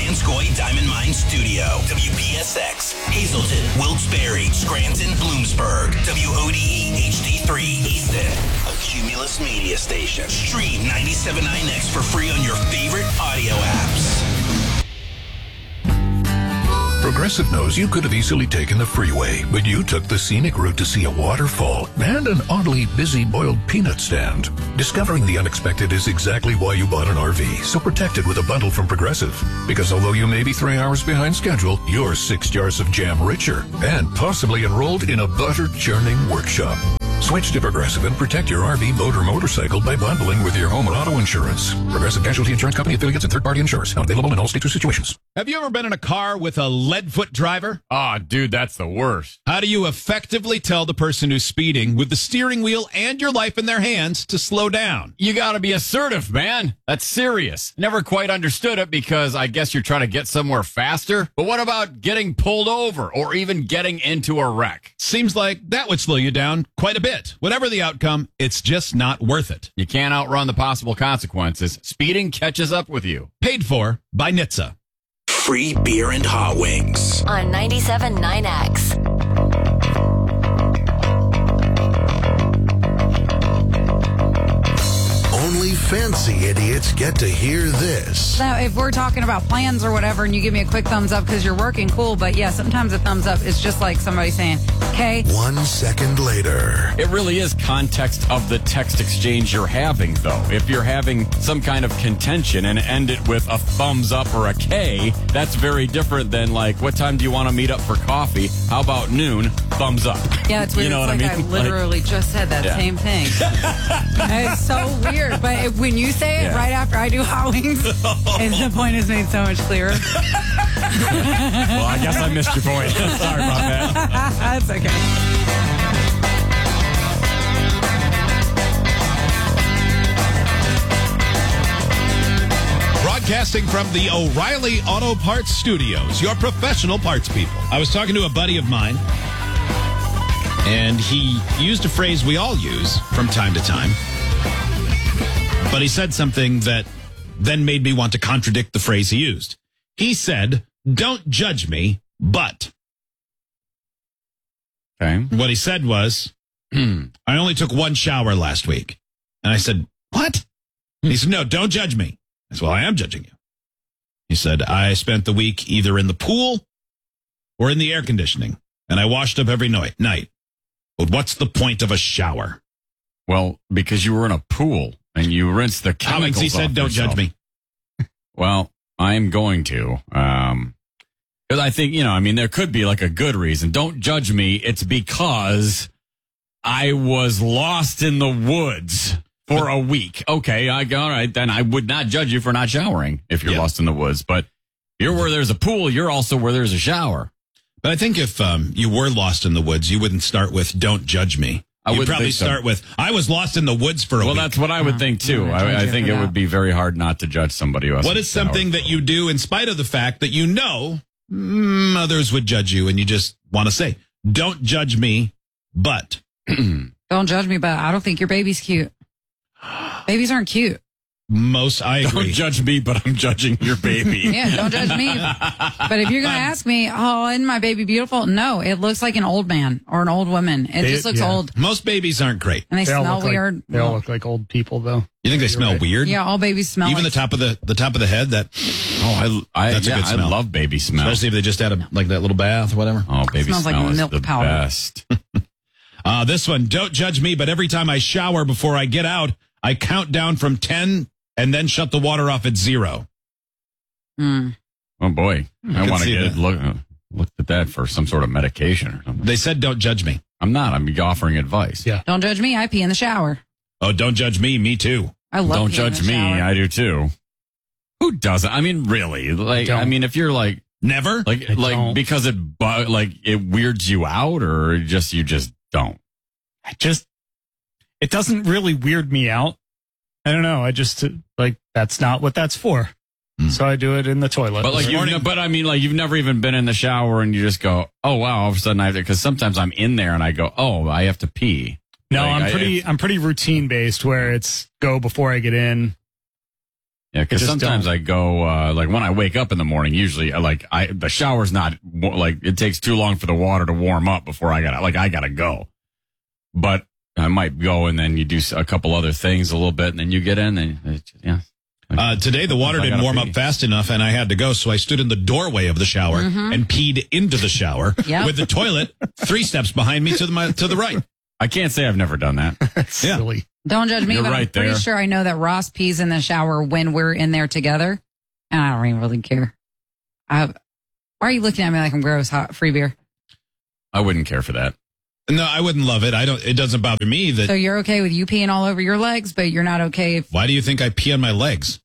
Vanscoy Diamond Mine Studio. WPSX, Hazleton, Wilkes-Barre, Scranton, Bloomsburg. WODE HD3, Easton. A Cumulus media station. Stream 97.9X for free on your favorite audio apps. Progressive knows you could have easily taken the freeway, but you took the scenic route to see a waterfall and an oddly busy boiled peanut stand. Discovering the unexpected is exactly why you bought an RV, so protect it with a bundle from Progressive. Because although you may be 3 hours behind schedule, you're 6 jars of jam richer and possibly enrolled in a butter churning workshop. Switch to Progressive and protect your RV, boat, or motorcycle by bundling with your home and auto insurance. Progressive Casualty Insurance Company affiliates and third-party insurers. Not available in all states or situations. Have you ever been in a car with a lead-foot driver? Oh, dude, that's the worst. How do you effectively tell the person who's speeding with the steering wheel and your life in their hands to slow down? You got to be assertive, man. That's serious. Never quite understood it because I guess you're trying to get somewhere faster. But what about getting pulled over or even getting into a wreck? Seems like that would slow you down quite a bit. Whatever the outcome, it's just not worth it. You can't outrun the possible consequences. Speeding catches up with you. Paid for by NHTSA. Free beer and hot wings. On 97.9X. Only fancy idiots get to hear this. Now, if we're talking about plans or whatever and you give me a quick thumbs up because you're working, cool. But yeah, sometimes a thumbs up is just like somebody saying, okay. 1 second later. It really is context of the text exchange you're having, though. If you're having some kind of contention and end it with a thumbs up or a K, that's very different than like, what time do you want to meet up for coffee? How about noon? Thumbs up. Yeah, it's weird. You know it's what like I mean? literally just said that same thing. It's so weird. But when you say it right after I do hot wings, the point is made so much clearer. Well, I guess I missed your point. Sorry about that. That's okay. Broadcasting from the O'Reilly Auto Parts Studios, your professional parts people. I was talking to a buddy of mine, and he used a phrase we all use from time to time, but he said something that then made me want to contradict the phrase he used. He said, "Don't judge me, but." Okay. What he said was, "I only took 1 shower last week." And I said, "What?" He said, "No, don't judge me." I said, "Well, I am judging you." He said, "I spent the week either in the pool or in the air conditioning, and I washed up every night. But what's the point of a shower?" Well, because you were in a pool and you rinsed the chemicals He said, off "Don't yourself." judge me." Well, I'm going to. Because I think, there could be like a good reason. Don't judge me. It's because I was lost in the woods for a week. Okay, all right, then I would not judge you for not showering if you're lost in the woods. But you're where there's a pool, you're also where there's a shower. But I think if you were lost in the woods, you wouldn't start with "Don't judge me." You'd probably start with, "I was lost in the woods for a week." Well, that's what I would think, too. I think it would be very hard not to judge somebody who has What is something that you do in spite of the fact that you know others would judge you, and you just want to say, "Don't judge me, but." Don't judge me, but I don't think your baby's cute. Babies aren't cute. I agree. Don't judge me, but I'm judging your baby. Yeah, don't judge me. But if you're going to ask me, "Oh, isn't my baby beautiful?" No, it looks like an old man or an old woman. It just looks old. Most babies aren't great. And they smell weird. They all look like old people, though. You think they smell weird? Yeah, all babies smell Even like... the top of the head. That's a good smell. I love baby smell. Especially if they just had that little bath or whatever. Oh, baby smells smell like is milk the powder. best. This one, "Don't judge me, but every time I shower before I get out, I count down from 10 and then shut the water off at 0. Oh, boy. I want to get look at that for some sort of medication or something. They said, "Don't judge me." I'm not. I'm offering advice. Yeah. Don't judge me. I pee in the shower. Oh, don't judge me. Me too. I love Don't peeing judge in the me. shower. I do too. Who doesn't? I mean, really? Like, don't. I mean, if you're like, Never? don't. because it weirds you out, or you just don't. It doesn't really weird me out. I don't know. I just, that's not what that's for. So I do it in the toilet. But you've never even been in the shower and you just go, "Oh wow!" All of a sudden I have to, because sometimes I'm in there and I go, "Oh, I have to pee." No, I'm pretty routine based, where it's go before I get in. Yeah, because sometimes I go, like when I wake up in the morning, usually the shower's not like it takes too long for the water to warm up before I gotta go. But I might go and then you do a couple other things a little bit and then you get in and today the water didn't warm up fast enough and I had to go. So I stood in the doorway of the shower and peed into the shower with the toilet 3 steps behind me to the right. I can't say I've never done that. Silly. Don't judge me, You're but right I'm pretty there. sure I know that Ross pees in the shower when we're in there together, and I don't even really care. Why are you looking at me like I'm gross? Hot free beer. I wouldn't care for that. No, I wouldn't love it. It doesn't bother me that. So you're okay with you peeing all over your legs, but you're not okay if Why do you think I pee on my legs?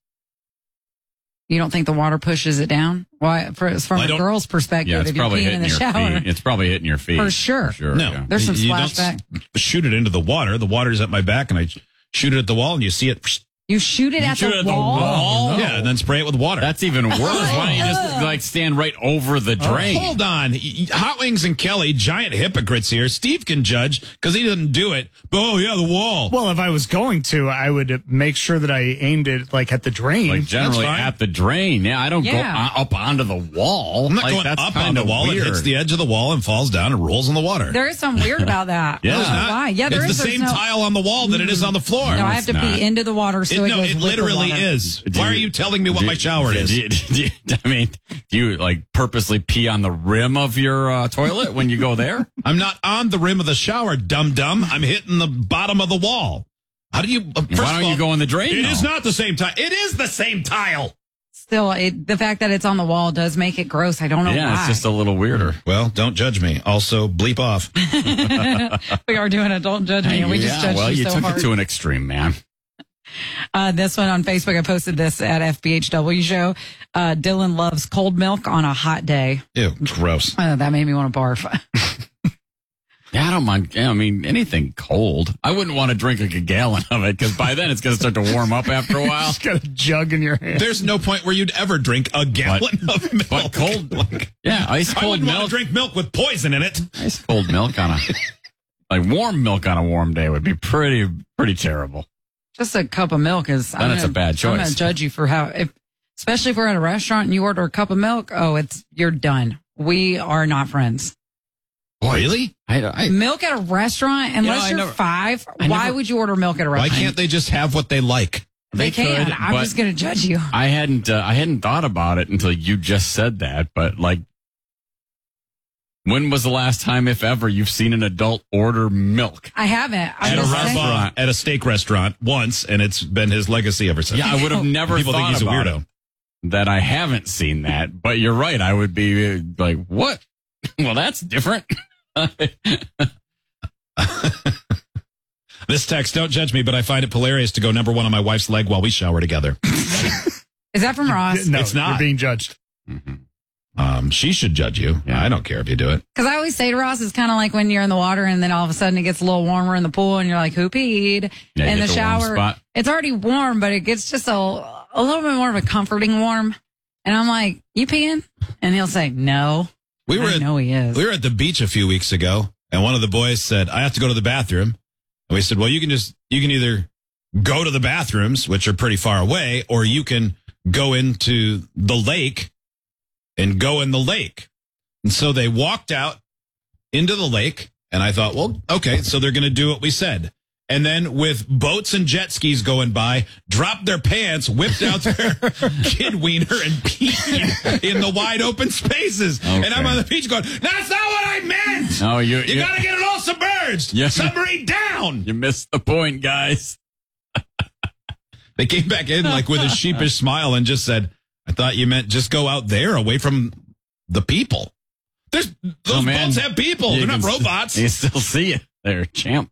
you don't think the water pushes it down? Why, from a girl's perspective, Yeah, it's if you're probably peeing in hitting the your shower, feet. It's probably hitting your feet. For sure. No, yeah. There's some you splashback. don't shoot it into the water. The water's at my back, and I shoot it at the wall, and you see it. You shoot it at shoot the it at the wall? wall? Yeah, and then spray it with water. That's even worse. Why don't you just stand right over the drain? Hold on. Hot Wings and Kelly, giant hypocrites here. Steve can judge because he didn't do it. But, the wall. Well, if I was going to, I would make sure that I aimed it at the drain. Like generally That's fine. at the drain. Yeah, I don't go Yeah. up onto the wall. I'm not Like, going that's up on the kinda wall. weird. It hits the edge of the wall and falls down and rolls in the water. There is something weird about that. Yeah. I don't It's know not. why. Yeah, there it's is. the There's same no, tile on the wall that it is on the floor. No, I have to it's not. pee into the water so it goes it with the literally water. is. Why are you telling me what my shower is? Do you purposely pee on the rim of your toilet when you go there? I'm not on the rim of the shower, dum-dum. I'm hitting the bottom of the wall. How do you... first Why of don't all, you go in the drain? It though? is not the same tile. It is the same tile. Still, the fact that it's on the wall does make it gross. I don't know Yeah, why. it's just a little weirder. Well, don't judge me. Also, bleep off. We are doing it. Don't judge me. We just judged you so took hard. it to an extreme, man. This one on Facebook, I posted this at FBHW show. Dylan loves cold milk on a hot day. Ew, gross. That made me want to barf. Yeah, I don't mind. Yeah, I mean, anything cold. I wouldn't want to drink like a gallon of it because by then it's going to start to warm up after a while. Just got a jug in your hand. There's no point where you'd ever drink a gallon of milk. But cold, yeah, ice I cold wouldn't want milk. to drink milk with poison in it. Ice cold milk on warm milk on a warm day would be pretty terrible. Just a cup of milk is. Then it's a bad choice. I'm going to judge you for especially if we're at a restaurant and you order a cup of milk. Oh, you're done. We are not friends. Really? Milk at a restaurant, unless I you're never- 5, I why never- would you order milk at a Why restaurant? can't they just have what they like? They can. could, I'm but just going to judge you. I hadn't thought about it until you just said that. But when was the last time, if ever, you've seen an adult order milk? I haven't. I'm At a just saying. restaurant, at a steak restaurant once, and it's been his legacy ever since. Yeah, I would have never People thought think he's a about weirdo. it, that I haven't seen that. But you're right. I would be like, what? Well, that's different. This text, don't judge me, but I find it hilarious to go number 1 on my wife's leg while we shower together. Is that from Ross? No, It's not. You're being judged. She should judge you. Yeah. I don't care if you do it. Because I always say to Ross, it's kind of like when you're in the water and then all of a sudden it gets a little warmer in the pool and you're like, who peed? Yeah, you in the hit the warm shower, spot. it's already warm, but it gets just a little bit more of a comforting warm. And I'm like, you peeing? And he'll say, no. I know he is. We were at the beach a few weeks ago, and one of the boys said, I have to go to the bathroom. And we said, well, you can either go to the bathrooms, which are pretty far away, or you can go into the lake and go in the lake. And so they walked out into the lake, and I thought, well, okay, so they're going to do what we said. And then with boats and jet skis going by, dropped their pants, whipped out their kid wiener and peed in the wide open spaces. Okay. And I'm on the beach going, that's not what I meant. No, You got to get it all submerged. Yeah. Submarine down. You missed the point, guys. They came back in with a sheepish smile and just said, I thought you meant just go out there away from the people. Those boats have people. You They're not can robots. You still see it there, champ.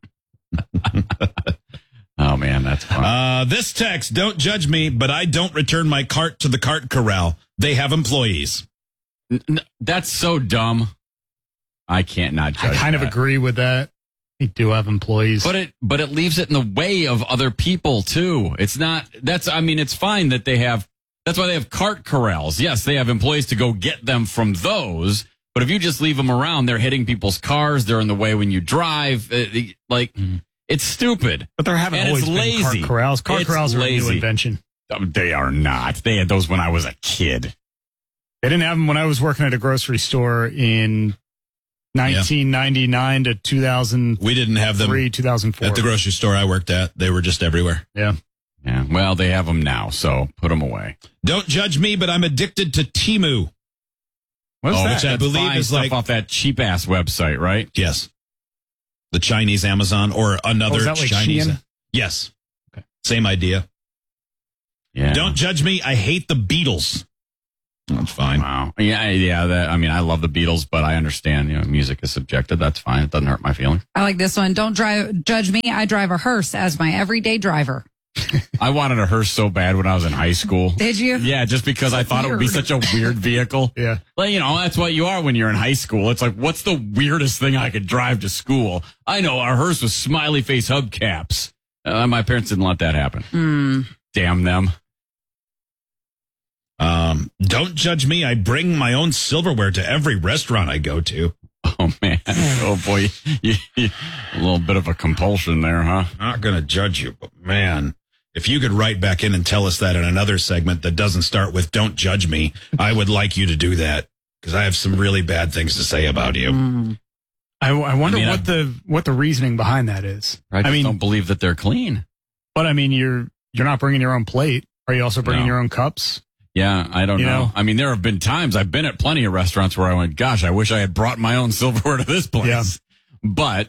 Oh, man, that's fun. This text, don't judge me, but I don't return my cart to the cart corral. They have employees. That's so dumb. I can't not judge I kind of that. agree with that. We do have employees. But it leaves it in the way of other people too. It's fine that they have, that's why they have cart corrals. Yes, they have employees to go get them from those. But if you just leave them around, they're hitting people's cars. They're in the way when you drive. It's stupid. But there haven't And always it's been lazy. cart corrals. Cart It's corrals are a new lazy. invention. They are not. They had those when I was a kid. They didn't have them when I was working at a grocery store in 1999 to 2003, We didn't have them 2004. at the grocery store I worked at. They were just everywhere. Yeah. Yeah, well, they have them now, so put them away. Don't judge me, but I'm addicted to Temu. What's that? Which I believe Buying is stuff like off that cheap-ass website, right? Yes. The Chinese Amazon or another is that like Chinese. Shein? Yes. Okay. Same idea. Yeah. Don't judge me. I hate the Beatles. That's fine. Wow. Yeah. I mean, I love the Beatles, but I understand. Music is subjective. That's fine. It doesn't hurt my feelings. I like this one. Don't judge me. I drive a hearse as my everyday driver. I wanted a hearse so bad when I was in high school. Did you? Yeah, just because I thought it would be such a weird vehicle. Yeah. Well, that's what you are when you're in high school. It's like, what's the weirdest thing I could drive to school? I know, our hearse was smiley face hubcaps. My parents didn't let that happen. Damn them. Don't judge me. I bring my own silverware to every restaurant I go to. Oh, man. Oh, boy. A little bit of a compulsion there, huh? Not going to judge you, but man, if you could write back in and tell us that in another segment that doesn't start with "Don't judge me," I would like you to do that because I have some really bad things to say about you. I wonder what the reasoning behind that is. I just don't believe that they're clean. But I mean, you're not bringing your own plate. Are you also bringing No. your own cups? Yeah, I don't You know. know? I mean, there have been times I've been at plenty of restaurants where I went, gosh, I wish I had brought my own silverware to this place. Yeah. But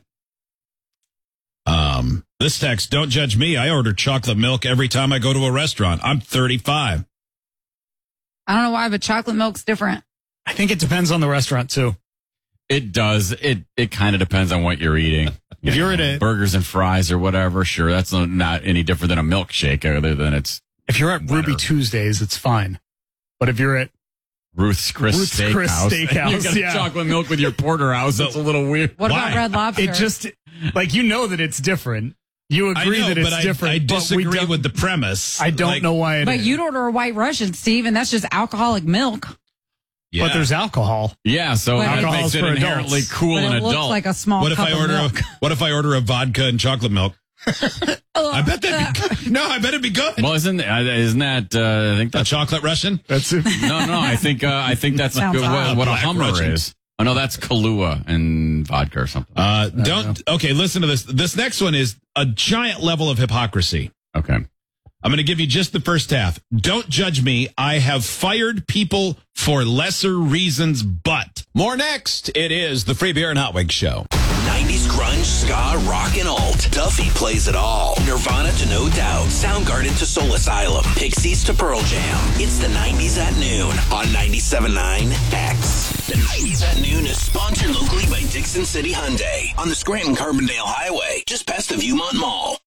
This text, don't judge me. I order chocolate milk every time I go to a restaurant. I'm 35. I don't know why, but chocolate milk's different. I think it depends on the restaurant too. it does. It kind of depends on what you're eating. If you're at a burgers and fries or whatever, sure, that's not any different than a milkshake other than it's if you're at Ruby Tuesdays, it's fine. But if you're at Ruth's Chris Steakhouse. Steakhouse, You got yeah. chocolate milk with your porterhouse. It's a little weird. What Why? about Red Lobster? it just like that it's different. You agree that it's different. I but we disagree don't- with the premise. I don't know why it But is. you'd order a White Russian, Steve, and that's just alcoholic milk. But there's alcohol. Yeah, so But that alcohol's makes it for inherently adults. cool But and it looks adult. like a small What if cup I of order? milk. What if I order a vodka and chocolate milk? I bet that'd be no. I bet it'd be good. Well, isn't that? I think A that's chocolate Russian? That's it. no. I think that's Sounds odd. what a Black Hummer Russian. is. Oh no, that's Kahlua and vodka or something. Okay, listen to this. This next one is a giant level of hypocrisy. Okay. I'm going to give you just the first half. Don't judge me. I have fired people for lesser reasons, but. More next. It is the Free Beer and Hot Wings Show. 90s grunge, ska, rock, and alt. Duffy plays it all. Nirvana to No Doubt. Soundgarden to Soul Asylum. Pixies to Pearl Jam. It's the 90s at noon on 97.9 X. The 90s at noon is sponsored locally by Dixon City Hyundai on the Scranton-Carbondale Highway, just past the Viewmont Mall.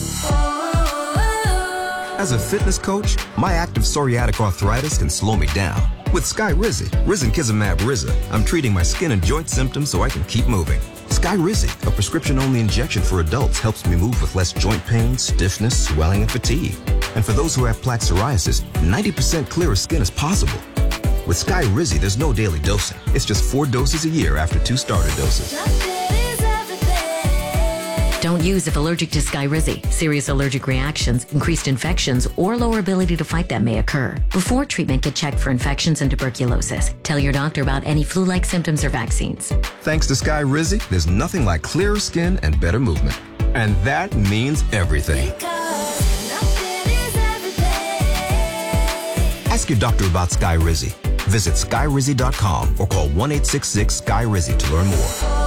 As a fitness coach, my active psoriatic arthritis can slow me down. With Skyrizi, Risankizumab Riza, I'm treating my skin and joint symptoms so I can keep moving. Skyrizi, a prescription-only injection for adults, helps me move with less joint pain, stiffness, swelling, and fatigue. And for those who have plaque psoriasis, 90% clearer skin is possible. With Skyrizi, there's no daily dosing. It's just 4 doses a year after 2 starter doses. Don't use if allergic to Skyrizi. Serious allergic reactions, increased infections, or lower ability to fight them may occur. Before treatment, get checked for infections and tuberculosis. Tell your doctor about any flu-like symptoms or vaccines. Thanks to Skyrizi, there's nothing like clearer skin and better movement. And that means everything. Ask your doctor about Skyrizi. Visit Skyrizi.com or call 1-866-SKY-RIZI to learn more.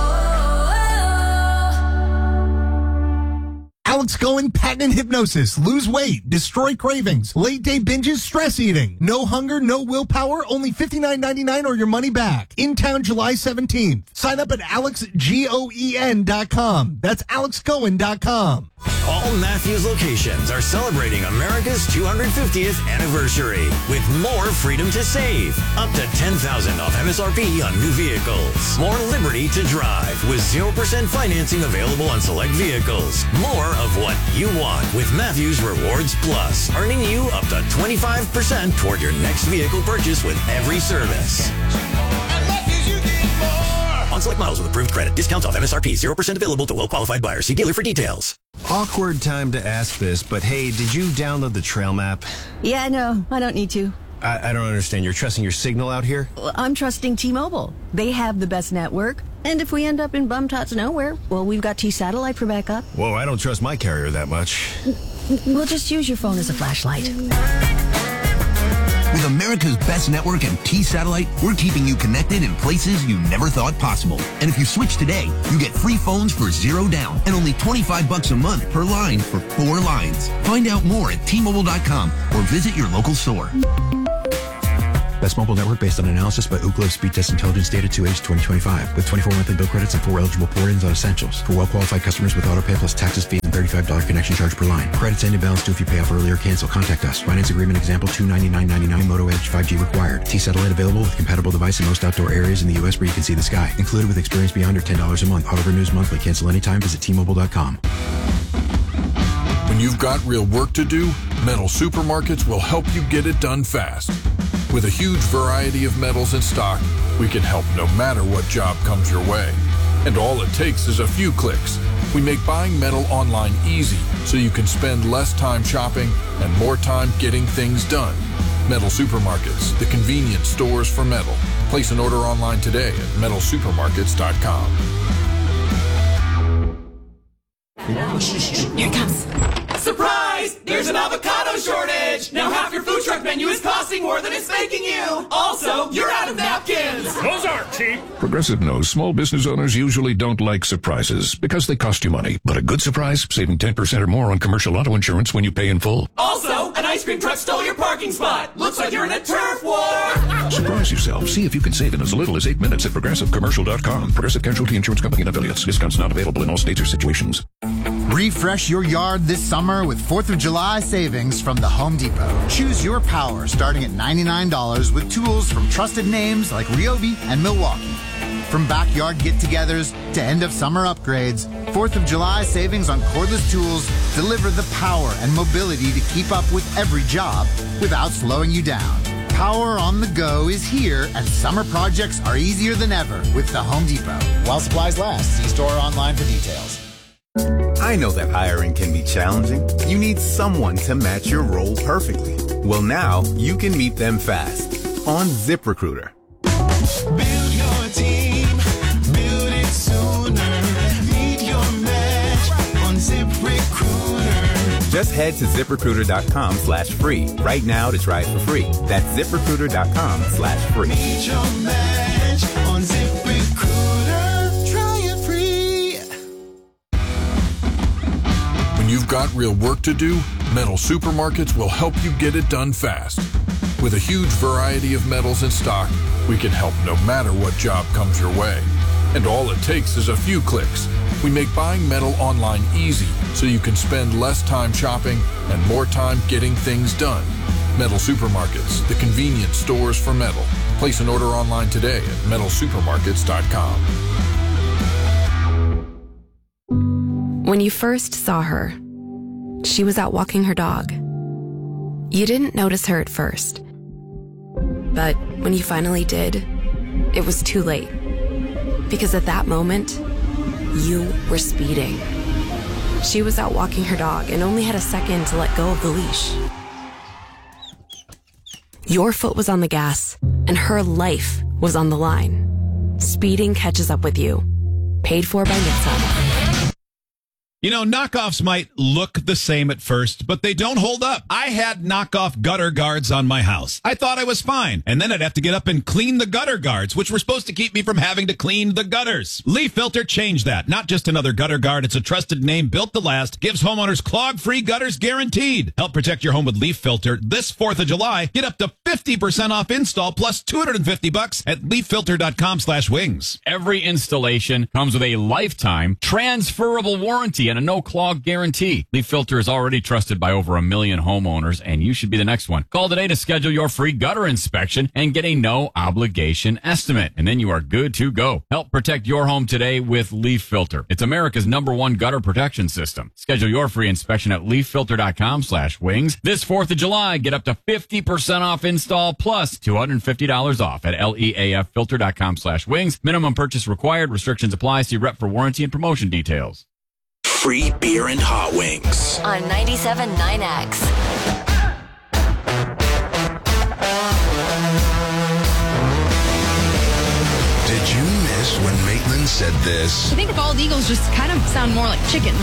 Alex Cohen, patent hypnosis, lose weight, destroy cravings, late day binges, stress eating, no hunger, no willpower, only $59.99 or your money back. In town July 17th. Sign up at AlexGoen.com. That's AlexCohen.com. All Matthews locations are celebrating America's 250th anniversary with more freedom to save. Up to $10,000 off MSRP on new vehicles. More liberty to drive with 0% financing available on select vehicles. More of what you want with Matthews Rewards Plus, earning you up to 25% toward your next vehicle purchase with every service. On select models with approved credit. Discounts off MSRP. 0% available to well-qualified buyers. See dealer for details. Awkward time to ask this, but hey, did you download the trail map? Yeah, no, I don't need to. I don't understand. You're trusting your signal out here? Well, I'm trusting T-Mobile. They have the best network. And if we end up in bum-tots nowhere, well, we've got T-Satellite for backup. Whoa, I don't trust my carrier that much. We'll just use your phone as a flashlight. With America's best network and T-Satellite, we're keeping you connected in places you never thought possible. And if you switch today, you get free phones for $0 down and only $25 a month per line for 4 lines. Find out more at T-Mobile.com or visit your local store. Best mobile network based on analysis by Ookla Speed Test Intelligence Data 2H 2025 with 24 monthly bill credits and 4 eligible port-ins on essentials. For well-qualified customers with autopay plus taxes, fees, and $35 connection charge per line. Credits end in balance due if you pay off early or cancel. Contact us. Finance agreement example $299.99. Moto Edge 5G required. T-Satellite available with compatible device in most outdoor areas in the U.S. where you can see the sky. Included with experience beyond or $10 a month. Auto renews monthly. Cancel anytime. Visit T-Mobile.com. When you've got real work to do, Metal Supermarkets will help you get it done fast. With a huge variety of metals in stock, we can help no matter what job comes your way. And all it takes is a few clicks. We make buying metal online easy so you can spend less time shopping and more time getting things done. Metal Supermarkets, the convenience stores for metal. Place an order online today at metalsupermarkets.com. Here it comes. Surprise! There's an avocado shortage! Now half your food truck menu is costing more than it's making you! Also, you're out of napkins! Those aren't cheap. Progressive knows small business owners usually don't like surprises because they cost you money. But a good surprise, saving 10% or more on commercial auto insurance when you pay in full. Also, an ice cream truck stole your parking spot! Looks like you're in a turf war! Surprise yourself. See if you can save in as little as 8 minutes at ProgressiveCommercial.com. Progressive Casualty Insurance Company and affiliates. Discounts not available in all states or situations. Refresh your yard this summer with 4th of July savings from the Home Depot. Choose your power starting at $99 with tools from trusted names like Ryobi and Milwaukee. From backyard get-togethers to end-of-summer upgrades, 4th of July savings on cordless tools deliver the power and mobility to keep up with every job without slowing you down. Power on the go is here, and summer projects are easier than ever with the Home Depot. While supplies last, see store or online for details. I know that hiring can be challenging. You need someone to match your role perfectly. Well, now you can meet them fast on ZipRecruiter. Build your team, build it sooner. Meet your match on ZipRecruiter. Just head to ZipRecruiter.com/free right now to try it for free. That's ZipRecruiter.com/free. Meet your match on ZipRecruiter. Try it free. When you've got real work to do, Metal Supermarkets will help you get it done fast. With a huge variety of metals in stock, we can help no matter what job comes your way. And all it takes is a few clicks. We make buying metal online easy so you can spend less time shopping and more time getting things done. Metal Supermarkets, the convenience stores for metal. Place an order online today at metalsupermarkets.com. When you first saw her, she was out walking her dog. You didn't notice her at first. But when you finally did, it was too late. Because at that moment, you were speeding. She was out walking her dog and only had a second to let go of the leash. Your foot was on the gas, and her life was on the line. Speeding catches up with you. Paid for by Nissan. You know, knockoffs might look the same at first, but they don't hold up. I had knockoff gutter guards on my house. I thought I was fine. And then I'd have to get up and clean the gutter guards, which were supposed to keep me from having to clean the gutters. Leaf Filter changed that. Not just another gutter guard. It's a trusted name built to last. Gives homeowners clog-free gutters guaranteed. Help protect your home with Leaf Filter. This 4th of July, get up to 50% off install plus $250 at leaffilter.com/wings. Every installation comes with a lifetime transferable warranty and a no-clog guarantee. Leaf Filter is already trusted by over 1 million homeowners, and you should be the next one. Call today to schedule your free gutter inspection and get a no-obligation estimate, and then you are good to go. Help protect your home today with Leaf Filter. It's America's #1 gutter protection system. Schedule your free inspection at leaffilter.com/wings. This 4th of July, get up to 50% off install plus $250 off at leaffilter.com/wings. Minimum purchase required. Restrictions apply. See rep for warranty and promotion details. free beer and hot wings. On 97.9X. Did you miss when Maitland said this? I think bald eagles just kind of sound more like chickens.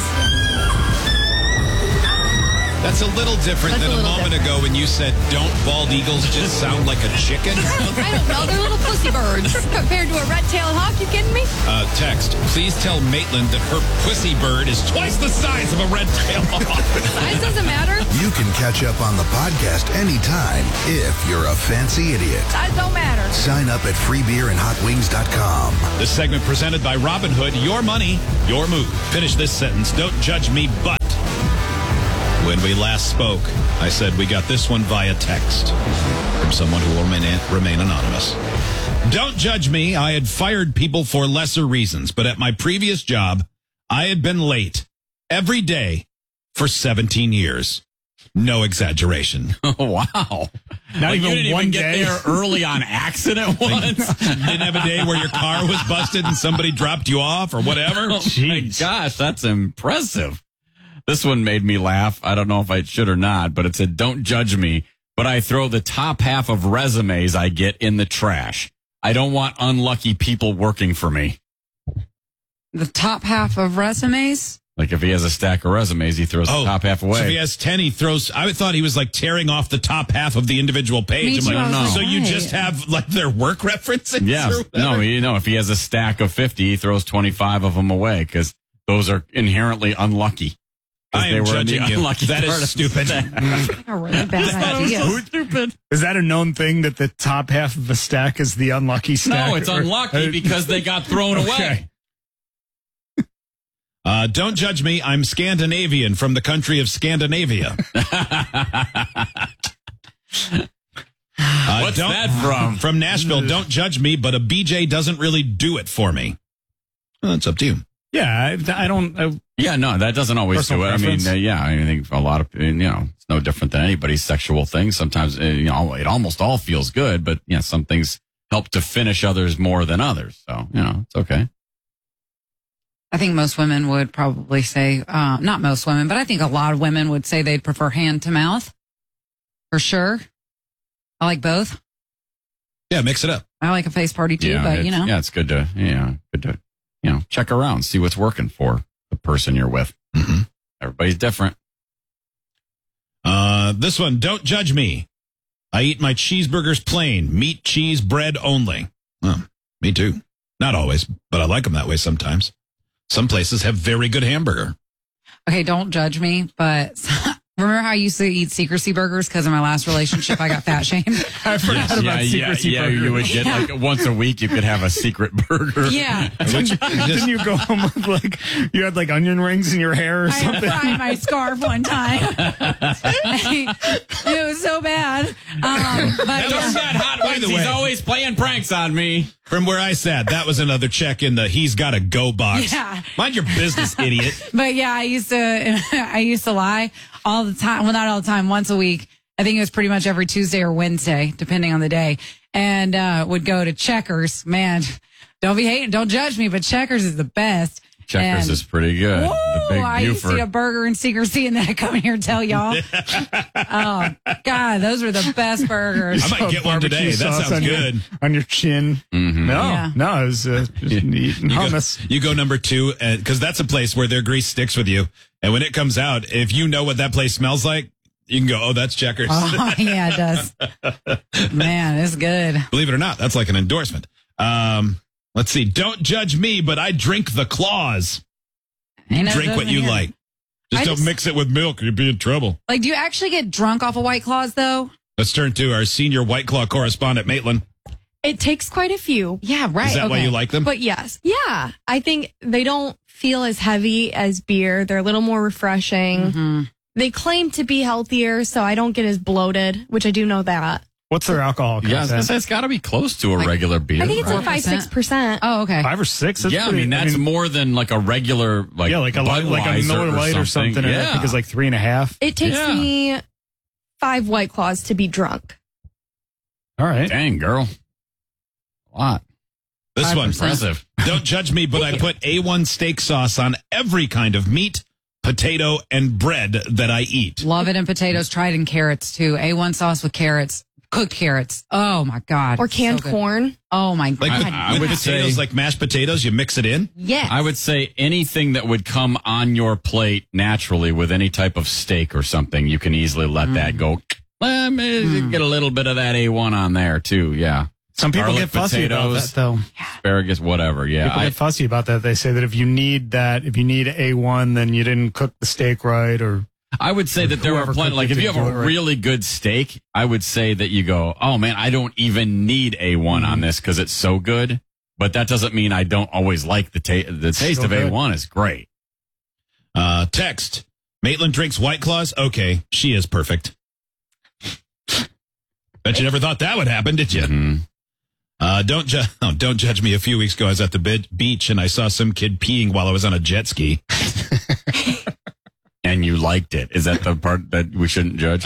That's a little different than a moment ago when you said, don't bald eagles just sound like a chicken? I don't know. They're little pussy birds compared to a red-tailed hawk. You kidding me? Text, please tell Maitland that her pussy bird is twice the size of a red-tailed hawk. Size doesn't matter. You can catch up on the podcast anytime if you're a fancy idiot. Size don't matter. Sign up at freebeerandhotwings.com. This segment presented by Robinhood. Your money, your move. Finish this sentence. Don't judge me, but... When we last spoke, I said we got this one via text from someone who will remain anonymous. Don't judge me. I had fired people for lesser reasons, but at my previous job, I had been late every day for 17 years. No exaggeration. Oh, wow. Not even you didn't one even day. get there early on accident once? Didn't have a day where your car was busted and somebody dropped you off or whatever? Oh, my gosh, that's impressive. This one made me laugh. I don't know if I should or not, but it said, don't judge me, but I throw the top half of resumes I get in the trash. I don't want unlucky people working for me. The top half of resumes? Like if he has a stack of resumes, he throws the top half away. So if he has 10, he throws... I thought he was like tearing off the top half of the individual page. I'm like, no. So you just have like their work references? Yeah. No, if he has a stack of 50, he throws 25 of them away because those are inherently unlucky. I am judging you. That is stupid. A really bad idea. So stupid. Is that a known thing that the top half of a stack is the unlucky stack? No, it's unlucky because they got thrown away. Don't judge me. I'm Scandinavian from the country of Scandinavia. What's that from? From Nashville. Don't judge me, but a BJ doesn't really do it for me. Well, it's up to you. Yeah, I don't... Yeah, no, that doesn't always do it. Preference. I mean, I think a lot of, it's no different than anybody's sexual thing. Sometimes, it almost all feels good, but some things help to finish others more than others. So, it's okay. I think most women would probably say, not most women, but I think a lot of women would say they'd prefer hand to mouth. For sure. I like both. Yeah, mix it up. I like a face party too, but Yeah, it's good to, check around, see what's working for the person you're with. Mm-hmm. Everybody's different. This one, don't judge me. I eat my cheeseburgers plain, meat, cheese, bread only. Oh, me too. Not always, but I like them that way sometimes. Some places have very good hamburger. Okay, don't judge me, but remember how I used to eat secrecy burgers because of my last relationship? I got fat shamed. I forgot about secrecy burgers. You would get like once a week, you could have a secret burger. Yeah. Didn't you go home with you had onion rings in your hair or something? I fried my scarf one time. It was so bad. But Don't get hot By the wings. He's way. always playing pranks on me. From where I sat, that was another check in the he's got to go box. Yeah. Mind your business, idiot. But yeah, I used to lie all the time. Well, not all the time, once a week. I think it was pretty much every Tuesday or Wednesday, depending on the day. And would go to Checkers. Man, don't be hating, don't judge me, but Checkers is the best. Checkers is pretty good. Woo, The Big I used to Buford. eat a burger in secrecy, and then I come here and tell y'all. Oh, God, those were the best burgers. I might get one today. Barbecue That sauce sounds on good. on your chin. Mm-hmm. No, it was just eating hummus. You go number 2, because that's a place where their grease sticks with you. And when it comes out, if you know what that place smells like, you can go, oh, that's Checkers. Oh, yeah, it does. Man, it's good. Believe it or not, that's like an endorsement. Let's see. Don't judge me, but I drink the claws. Ain't no Drink what judgment you here. like. Just don't mix it with milk or you'll be in trouble. Like, do you actually get drunk off of White Claws, though? Let's turn to our senior White Claw correspondent, Maitland. It takes quite a few. Yeah, right. Is that why you like them? But yes. Yeah. I think they don't feel as heavy as beer. They're a little more refreshing. Mm-hmm. They claim to be healthier, so I don't get as bloated, which I do know that. What's their alcohol content? Yeah, I was gonna say it's got to be close to a regular beer. I think it's right? like 5-6%. Oh, okay. 5 or 6? That's Yeah, I mean that's more than like a regular like like a Budweiser Miller Lite or something. Yeah. I think it's like 3.5. It takes me 5 White Claws to be drunk. All right. Dang, girl. A lot. This 5%. one. Impressive. Don't judge me, but I put A1 steak sauce on every kind of meat, potato and bread that I eat. Love it in potatoes. Try it in carrots too. A1 sauce with carrots, cooked carrots. Oh my God. Or canned So good. corn. Oh my Like God. with potatoes, like mashed potatoes, you mix it in? Yes. I would say anything that would come on your plate naturally with any type of steak or something, you can easily let that go. Get a little bit of that A1 on there too. Yeah. Some people Garlic, get fussy about potatoes, that, though. Asparagus, whatever. Yeah. People get fussy about that. They say that if you need A1, then you didn't cook the steak right, or I would say that there are whoever plenty. cooked Like it if you have didn't a do it right. really good steak, I would say that you go, oh man, I don't even need A1 on this because it's so good. But that doesn't mean I don't always like the taste so of good. A1 is great. Text. Maitland drinks White Claws. Okay, she is perfect. Bet you never thought that would happen, did you? Mm-hmm. Don't judge me. A few weeks ago, I was at the beach and I saw some kid peeing while I was on a jet ski. And you liked it. Is that the part that we shouldn't judge?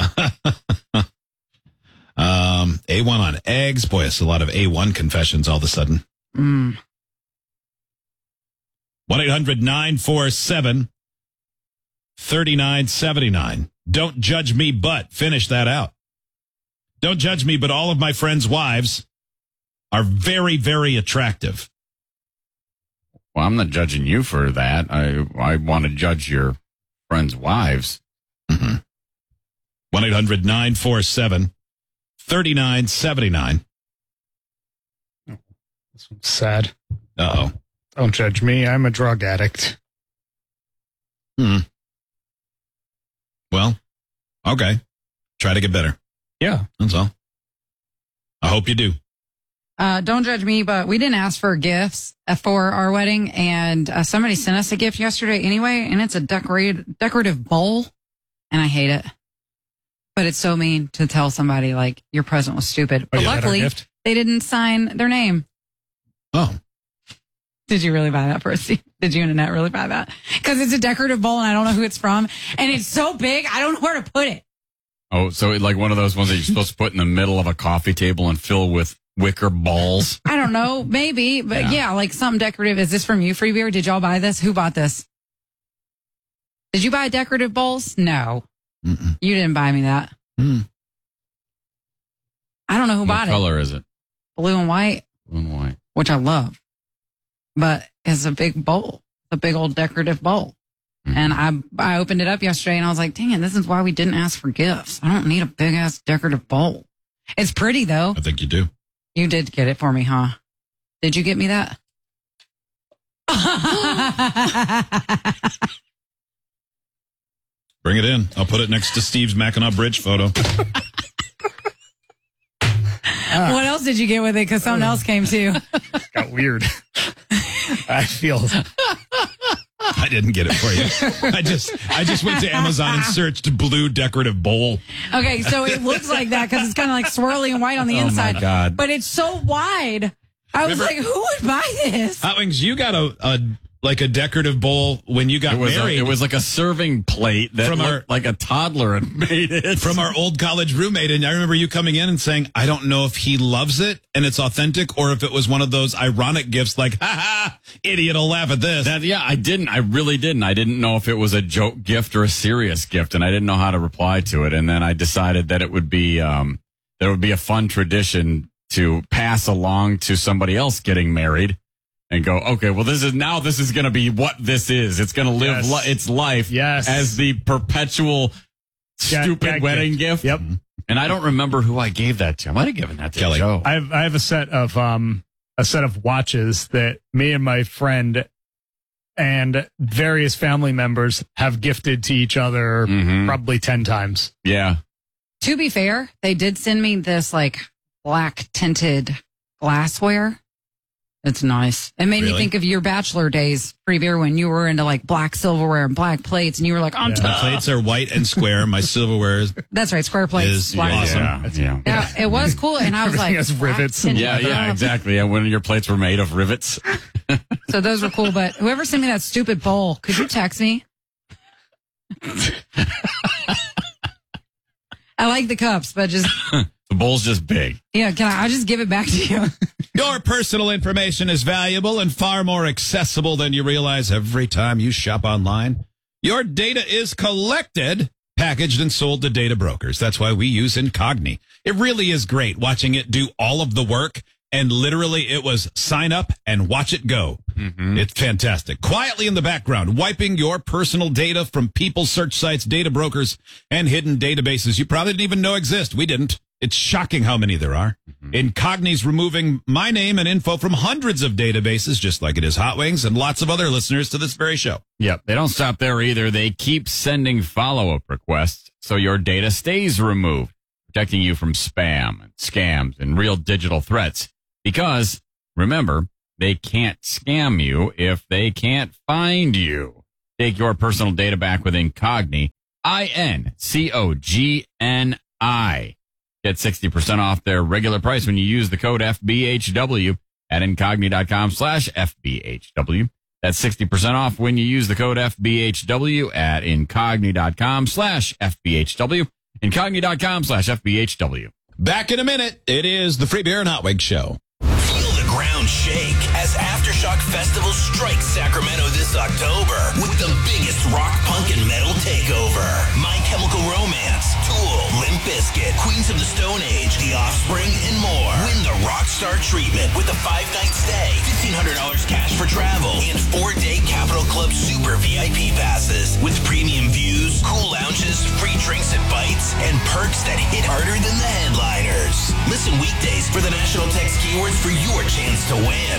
A1 on eggs. Boy, it's a lot of A1 confessions all of a sudden. 1-800-947-3979. Don't judge me, but finish that out. Don't judge me, but all of my friends' wives are very, very attractive. Well, I'm not judging you for that. I want to judge your friends' wives. 1-800-947-3979. This one's sad. Uh-oh. Don't judge me. I'm a drug addict. Well, okay. Try to get better. Yeah. That's all. I hope you do. Don't judge me, but we didn't ask for gifts for our wedding, and somebody sent us a gift yesterday anyway, and it's a decorative bowl, and I hate it. But it's so mean to tell somebody, like, your present was stupid. But luckily, they didn't sign their name. Oh. Did you really buy that for us? Did you and Annette really buy that? Because it's a decorative bowl, and I don't know who it's from, and it's so big, I don't know where to put it. Oh, so like one of those ones that you're supposed to put in the middle of a coffee table and fill with wicker balls? I don't know, maybe, but yeah, like something decorative. Is this from you, Free Beer? Did y'all buy this? Who bought this? Did you buy decorative bowls? No. Mm-mm. You didn't buy me that. I don't know who bought it. What color is it? Blue and white. Blue and white. Which I love. But it's a big bowl, a big old decorative bowl. And I opened it up yesterday and I was like, dang it, this is why we didn't ask for gifts. I don't need a big ass decorative bowl. It's pretty though. I think you do. You did get it for me, huh? Did you get me that? Bring it in. I'll put it next to Steve's Mackinac Bridge photo. What else did you get with it? Because something else came too. Got weird. I feel. I didn't get it for you. I just went to Amazon and searched blue decorative bowl. Okay, so it looks like that because it's kind of like swirly and white on the inside. my God. But it's so wide. I was like, who would buy this? Hot Wings, you got a decorative bowl when you got married. It was like a serving plate that looked like a toddler had made it. From our old college roommate. And I remember you coming in and saying, I don't know if he loves it and it's authentic or if it was one of those ironic gifts like, ha ha, idiot will laugh at this. I didn't. I really didn't. I didn't know if it was a joke gift or a serious gift, and I didn't know how to reply to it. And then I decided that it would be there would be a fun tradition to pass along to somebody else getting married. And go, okay, well, this is going to be what this is. It's going to live its life as the perpetual stupid wedding gift. Yep. And I don't remember who I gave that to. I might have given that to Kelly. Joe. I have a set of watches that me and my friend and various family members have gifted to each other probably 10 times. Yeah. To be fair, they did send me this like black tinted glassware. It's nice. It made me think of your bachelor days, Free Beer, when you were into like black silverware and black plates, and you were like, My plates are white and square. My silverware is that's right, square plates. is black. awesome. Yeah, it was cool, and I was like, has rivets. Yeah, exactly. Yeah, when your plates were made of rivets. So those were cool. But whoever sent me that stupid bowl, could you text me? I like the cups, but just the bowl's just big. Yeah, can I just give it back to you? Your personal information is valuable and far more accessible than you realize every time you shop online. Your data is collected, packaged, and sold to data brokers. That's why we use Incogni. It really is great watching it do all of the work. And literally, it was sign up and watch it go. Mm-hmm. It's fantastic. Quietly in the background, wiping your personal data from people, search sites, data brokers, and hidden databases you probably didn't even know exist. We didn't. It's shocking how many there are. Mm-hmm. Incogni's removing my name and info from hundreds of databases, just like it is Hot Wings and lots of other listeners to this very show. Yep. They don't stop there either. They keep sending follow-up requests so your data stays removed, protecting you from spam and scams and real digital threats. Because, remember, they can't scam you if they can't find you. Take your personal data back with Incogni, Incogni. Get 60% off their regular price when you use the code FBHW at Incogni.com/FBHW. That's 60% off when you use the code FBHW at Incogni.com/FBHW. Incogni.com/FBHW. Back in a minute. It is the Free Beer and Hot Wings Show. Feel the ground shake as Aftershock Festival strikes Sacramento this October with the biggest rock, punk, and metal takeover. My Chemical Romance, Tool, Limp Bizkit, Queens of the Stone Age, The Offspring, and more. Win the Rockstar treatment with a 5-night stay, $1,500 cash for travel, and 4-day Capitol Club Super VIP passes with premium views, cool lounges, free drinks and bites, and perks that hit harder than the headliners. Listen weekdays for the national text keywords for your chance to win.